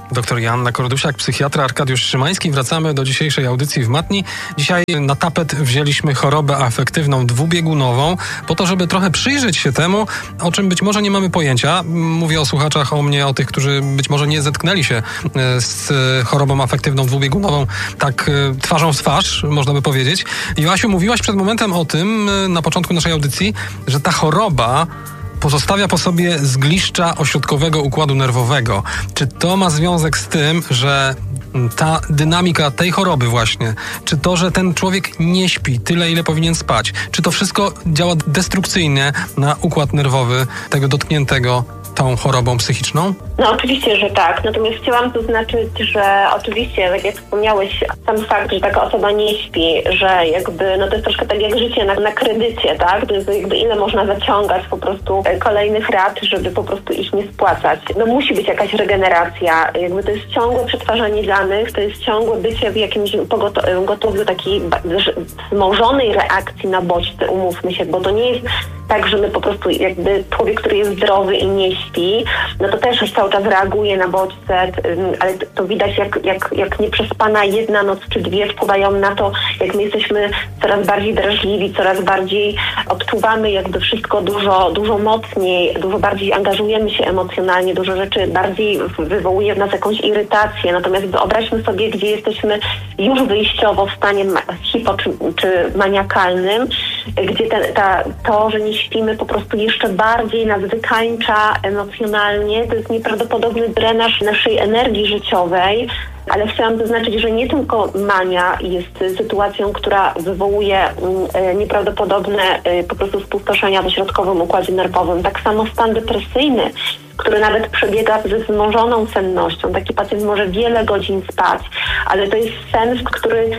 Doktor Joanna Kordusiak, psychiatra, Arkadiusz Szymański. Wracamy do dzisiejszej audycji w Matni. Dzisiaj na tapet wzięliśmy chorobę afektywną dwubiegunową, po to, żeby trochę przyjrzeć się temu, o czym być może nie mamy pojęcia. Mówię o słuchaczach, o mnie, o tych, którzy być może nie zetknęli się z chorobą afektywną dwubiegunową tak twarzą w twarz, można by powiedzieć. Joasiu, mówiłaś przed momentem o tym na początku naszej audycji, że ta choroba pozostawia po sobie zgliszcza ośrodkowego układu nerwowego. Czy to ma związek z tym, że ta dynamika tej choroby właśnie, czy to, że ten człowiek nie śpi tyle, ile powinien spać, czy to wszystko działa destrukcyjnie na układ nerwowy tego dotkniętego tą chorobą psychiczną? No oczywiście, że tak. Natomiast chciałam zaznaczyć, że oczywiście, tak jak wspomniałeś, sam fakt, że taka osoba nie śpi, że jakby, no to jest troszkę tak jak życie na kredycie, tak? To jest jakby ile można zaciągać po prostu kolejnych rat, żeby po prostu ich nie spłacać. No musi być jakaś regeneracja. Jakby to jest ciągłe przetwarzanie danych, to jest ciągłe bycie w jakimś gotowi do takiej wzmożonej reakcji na bodźce, umówmy się, bo to nie jest tak, że my po prostu jakby człowiek, który jest zdrowy i nie śpi, no to też cały czas reaguje na bodźce, ale to widać jak nieprzespana jedna noc czy dwie wpływają na to, jak my jesteśmy coraz bardziej drażliwi, coraz bardziej odczuwamy jakby wszystko dużo mocniej, dużo bardziej angażujemy się emocjonalnie, dużo rzeczy bardziej wywołuje w nas jakąś irytację. Natomiast wyobraźmy sobie, gdzie jesteśmy już wyjściowo w stanie hipo czy maniakalnym, gdzie to, że nie śpimy, po prostu jeszcze bardziej nas wykańcza emocjonalnie. To jest nieprawdopodobny drenaż naszej energii życiowej. Ale chciałam zaznaczyć, że nie tylko mania jest sytuacją, która wywołuje nieprawdopodobne po prostu spustoszenia w ośrodkowym układzie nerwowym. Tak samo stan depresyjny, który nawet przebiega ze wzmożoną sennością. Taki pacjent może wiele godzin spać, ale to jest sen, który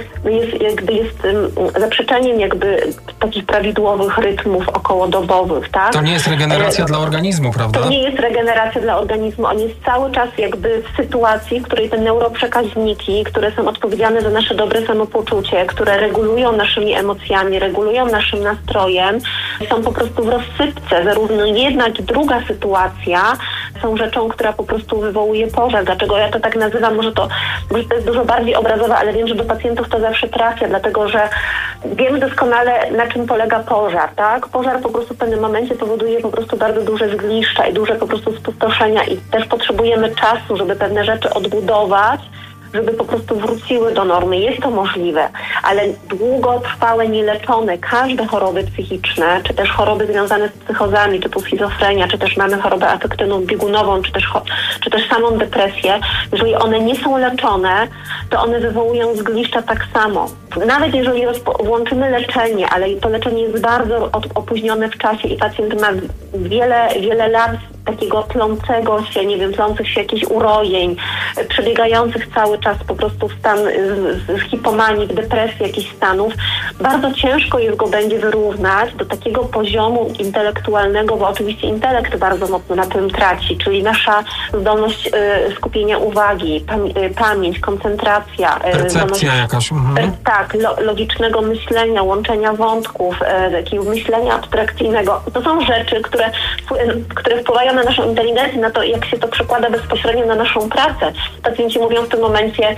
jest zaprzeczeniem jakby takich prawidłowych rytmów okołodobowych, tak? To nie jest regeneracja dla organizmu, prawda? To nie jest regeneracja dla organizmu. On jest cały czas jakby w sytuacji, w której te neuroprzekaźniki, które są odpowiedzialne za nasze dobre samopoczucie, które regulują naszymi emocjami, regulują naszym nastrojem, są po prostu w rozsypce. Zarówno jedna, jak i druga sytuacja są rzeczą, która po prostu wywołuje pożar. Dlaczego ja to tak nazywam? Może to jest dużo bardziej obrazowe, ale wiem, że do pacjentów to zawsze trafia, dlatego że wiemy doskonale, na czym polega pożar, tak? Pożar po prostu w pewnym momencie powoduje po prostu bardzo duże zgliszcza i duże po prostu spustoszenia i też potrzebujemy czasu, żeby pewne rzeczy odbudować, żeby po prostu wróciły do normy. Jest to możliwe, ale długotrwałe, nieleczone, każde choroby psychiczne, czy też choroby związane z psychozami, typu schizofrenia, czy też mamy chorobę afektywną biegunową, czy też samą depresję, jeżeli one nie są leczone, to one wywołują zgliszcza tak samo. Nawet jeżeli włączymy leczenie, ale to leczenie jest bardzo opóźnione w czasie i pacjent ma wiele lat takiego tlących się jakichś urojeń, przebiegających cały czas po prostu w stan z hipomanii, w depresji jakichś stanów, bardzo ciężko jest go będzie wyrównać do takiego poziomu intelektualnego, bo oczywiście intelekt bardzo mocno na tym traci, czyli nasza zdolność skupienia uwagi, pamięć, koncentracja, percepcja jakaś. Tak, logicznego myślenia, łączenia wątków, takiego myślenia abstrakcyjnego. To są rzeczy, które wpływają na naszą inteligencję, na to, jak się to przekłada bezpośrednio na naszą pracę. Pacjenci mówią w tym momencie,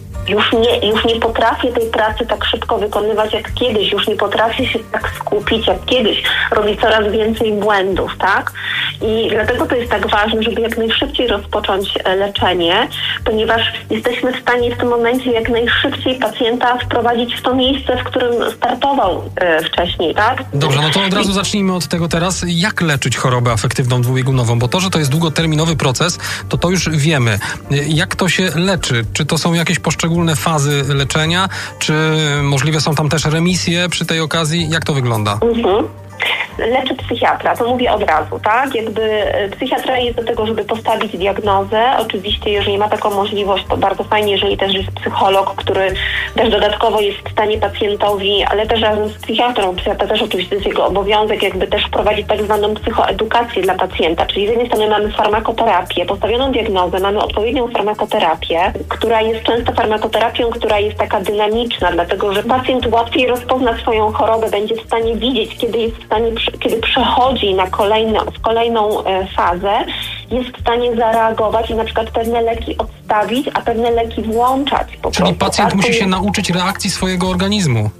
już nie potrafię tej pracy tak szybko wykonywać jak kiedyś, już nie potrafię się tak skupić jak kiedyś, robię coraz więcej błędów, tak? I dlatego to jest tak ważne, żeby jak najszybciej rozpocząć leczenie, ponieważ jesteśmy w stanie w tym momencie jak najszybciej pacjenta wprowadzić w to miejsce, w którym startował wcześniej, tak? Dobrze, no to od razu zacznijmy od tego teraz. Jak leczyć chorobę afektywną dwubiegunową? Bo to, że to jest długoterminowy proces, to już wiemy. Jak to się leczy? Czy to są jakieś poszczególne fazy leczenia? Czy możliwe są tam też remisje przy tej okazji? Jak to wygląda? Leczy psychiatra, to mówię od razu, tak? Jakby psychiatra jest do tego, żeby postawić diagnozę. Oczywiście, jeżeli ma taką możliwość, to bardzo fajnie, jeżeli też jest psycholog, który też dodatkowo jest w stanie pacjentowi, ale też razem z psychiatrą, psychiatra też oczywiście jest jego obowiązek, jakby też prowadzić tak zwaną psychoedukację dla pacjenta. Czyli z jednej strony mamy farmakoterapię, postawioną diagnozę, mamy odpowiednią farmakoterapię, która jest często farmakoterapią, która jest taka dynamiczna, dlatego że pacjent łatwiej rozpozna swoją chorobę, będzie w stanie widzieć, kiedy przechodzi na kolejną fazę jest w stanie zareagować i na przykład pewne leki odstawić, a pewne leki włączać. Czyli pacjent musi się nauczyć reakcji swojego organizmu.